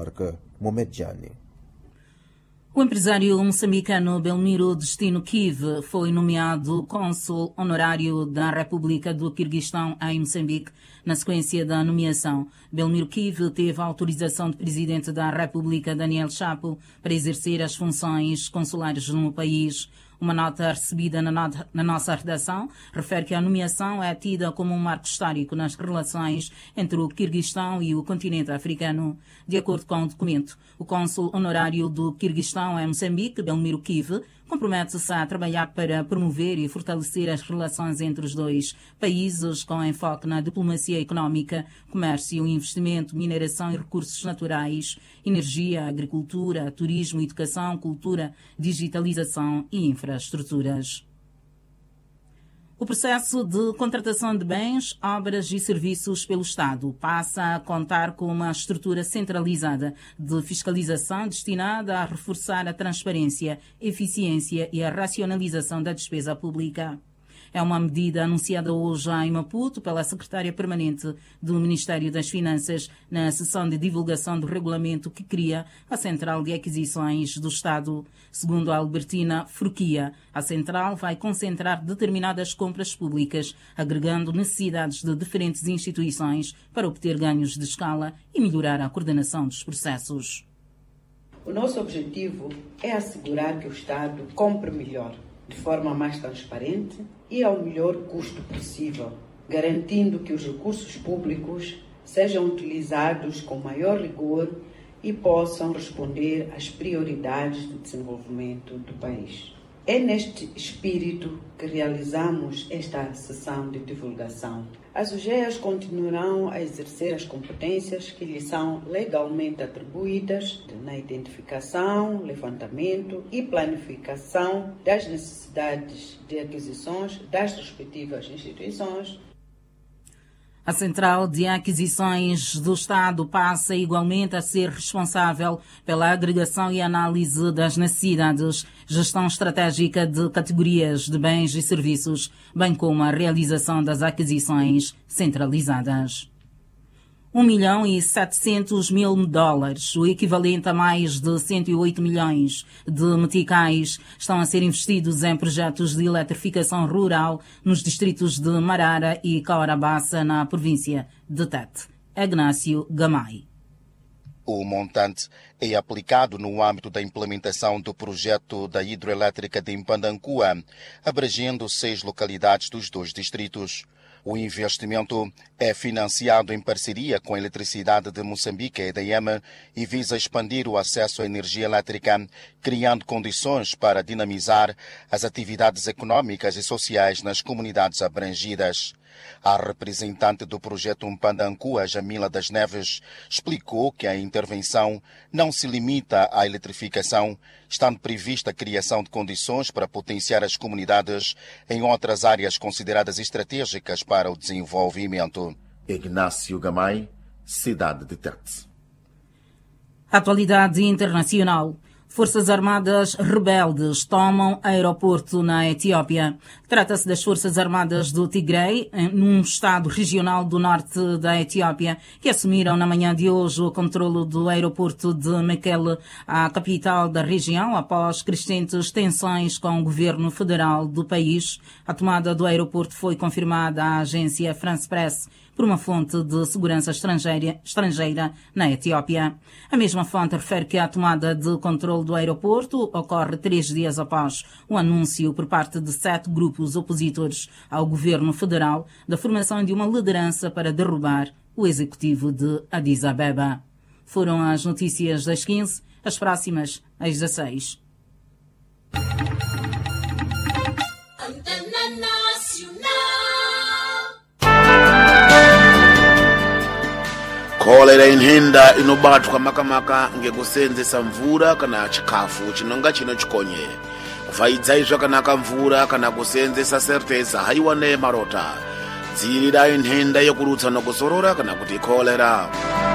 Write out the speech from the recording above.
Marca Momedjani. O empresário moçambicano Belmiro Destino Kiv foi nomeado cônsul honorário da República do Quirguistão em Moçambique. Na sequência da nomeação, Belmiro Kiv teve a autorização do presidente da República, Daniel Chapo, para exercer as funções consulares no país. Uma nota recebida na nossa redação refere que a nomeação é tida como um marco histórico nas relações entre o Quirguistão e o continente africano. De acordo com o documento, o cônsul honorário do Quirguistão em Moçambique, Belmiro Kiv, compromete-se a trabalhar para promover e fortalecer as relações entre os dois países, com enfoque na diplomacia económica, comércio, investimento, mineração e recursos naturais, energia, agricultura, turismo, educação, cultura, digitalização e infraestruturas. O processo de contratação de bens, obras e serviços pelo Estado passa a contar com uma estrutura centralizada de fiscalização destinada a reforçar a transparência, eficiência e a racionalização da despesa pública. É uma medida anunciada hoje em Maputo pela secretária permanente do Ministério das Finanças na sessão de divulgação do regulamento que cria a Central de Aquisições do Estado. Segundo a Albertina Furquia, a Central vai concentrar determinadas compras públicas, agregando necessidades de diferentes instituições para obter ganhos de escala e melhorar a coordenação dos processos. O nosso objetivo é assegurar que o Estado compre melhor, de forma mais transparente e ao melhor custo possível, garantindo que os recursos públicos sejam utilizados com maior rigor e possam responder às prioridades do desenvolvimento do país. É neste espírito que realizamos esta sessão de divulgação. As UGEAs continuarão a exercer as competências que lhes são legalmente atribuídas na identificação, levantamento e planificação das necessidades de aquisições das respectivas instituições. A Central de Aquisições do Estado passa igualmente a ser responsável pela agregação e análise das necessidades, gestão estratégica de categorias de bens e serviços, bem como a realização das aquisições centralizadas. $1.700.000, o equivalente a mais de 108 milhões de meticais, estão a ser investidos em projetos de eletrificação rural nos distritos de Marara e Caorabassa, na província de Tete. Ignácio Gamay. O montante é aplicado no âmbito da implementação do projeto da hidroelétrica de Mpandancua, abrangendo 6 localidades dos 2 distritos. O investimento é financiado em parceria com a Eletricidade de Moçambique, EDM, e visa expandir o acesso à energia elétrica, criando condições para dinamizar as atividades econômicas e sociais nas comunidades abrangidas. A representante do projeto Mpandancua, Jamila das Neves, explicou que a intervenção não se limita à eletrificação, estando prevista a criação de condições para potenciar as comunidades em outras áreas consideradas estratégicas para o desenvolvimento. Ignácio Gamay, cidade de Tete. Atualidade internacional. Forças Armadas rebeldes tomam aeroporto na Etiópia. Trata-se das Forças Armadas do Tigray, num estado regional do norte da Etiópia, que assumiram na manhã de hoje o controlo do aeroporto de Mekelle, a capital da região, após crescentes tensões com o governo federal do país. A tomada do aeroporto foi confirmada à agência France Press por uma fonte de segurança estrangeira na Etiópia. A mesma fonte refere que a tomada de controle do aeroporto ocorre 3 dias após o anúncio por parte de 7 grupos opositores ao governo federal da formação de uma liderança para derrubar o executivo de Addis Abeba. Foram as notícias das 15, as próximas às 16. Kholera inhenda inobatwa makamaka ngekusenzesa mvura kana chikafu chinonga chino chikonye kufaidza zvakanaka mvura kana kusenzesa serteza haiwane marota dzirira inhenda yokurutsa nokusorora kana kuti kholera.